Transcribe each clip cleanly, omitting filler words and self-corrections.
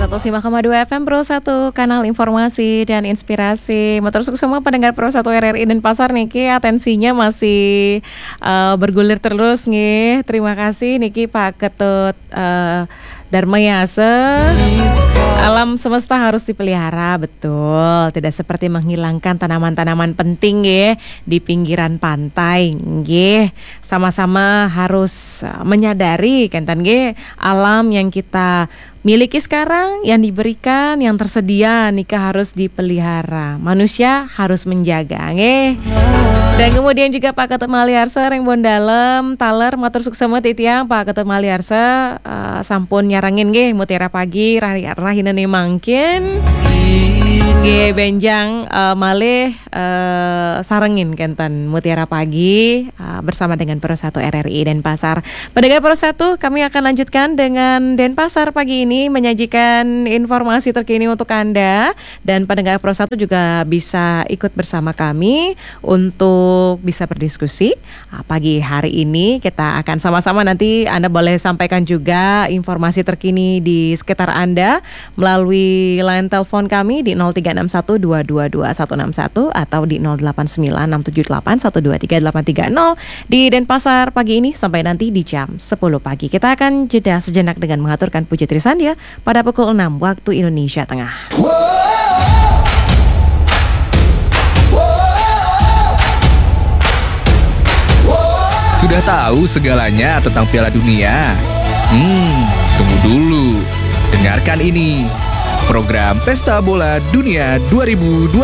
105,2 FM Pro 1, kanal informasi dan inspirasi. Motor sukses semua pendengar Pro 1 RRI Denpasar niki, atensinya masih bergulir terus nih. Terima kasih niki Pak Ketut Dharma Yase. Alam semesta harus dipelihara, betul. Tidak seperti menghilangkan tanaman-tanaman penting ya di pinggiran pantai nggih. Sama-sama harus menyadari kentan nggih, alam yang kita miliki sekarang, yang diberikan, yang tersedia nikah harus dipelihara. Manusia harus menjaga nggih. Dan kemudian juga Pak Ketut Maliarsa Rengbon Dalem taler matur suksema titiang Pak Ketut Maliarsa sampun nyarangin nggih Mutiara Pagi rahinane mangkin nggih benjang malih sarengin kentan Mutiara Pagi bersama dengan Pro 1 RRI Denpasar. Pendengar Pro 1, kami akan lanjutkan dengan Denpasar pagi ini menyajikan informasi terkini untuk Anda, dan pendengar Pro 1 juga bisa ikut bersama kami untuk bisa berdiskusi. Pagi hari ini kita akan sama-sama, nanti Anda boleh sampaikan juga informasi terkini di sekitar Anda melalui line telepon kami di 0361222161 atau di 089678123830 di Denpasar pagi ini sampai nanti di jam 10 pagi. Kita akan jeda sejenak dengan mengaturkan Puji Trisandia pada pukul 6 waktu Indonesia Tengah. Sudah tahu segalanya tentang Piala Dunia? Tunggu dulu. Dengarkan ini. Program Pesta Bola Dunia 2026.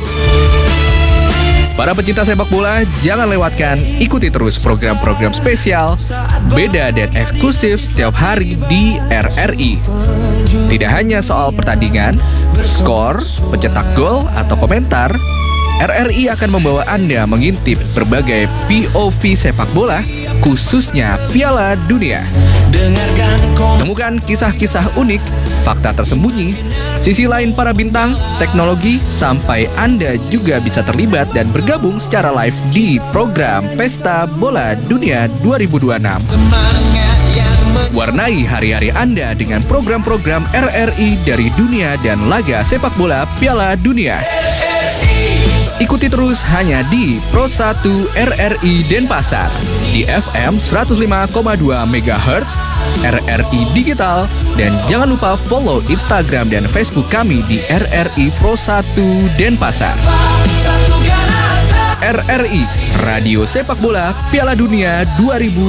Para pecinta sepak bola, jangan lewatkan, ikuti terus program-program spesial, beda dan eksklusif setiap hari di RRI. Tidak hanya soal pertandingan, skor, pencetak gol, atau komentar, RRI akan membawa Anda mengintip berbagai POV sepak bola, khususnya Piala Dunia. Temukan kisah-kisah unik, fakta tersembunyi, sisi lain para bintang, teknologi, sampai Anda juga bisa terlibat dan bergabung secara live di program Pesta Bola Dunia 2026. Warnai hari-hari Anda dengan program-program RRI dari dunia dan laga sepak bola Piala Dunia. Ikuti terus hanya di Pro 1 RRI Denpasar di FM 105,2 MHz, RRI Digital, dan jangan lupa follow Instagram dan Facebook kami di RRI Pro 1 Denpasar. RRI, Radio Sepak Bola Piala Dunia 2026.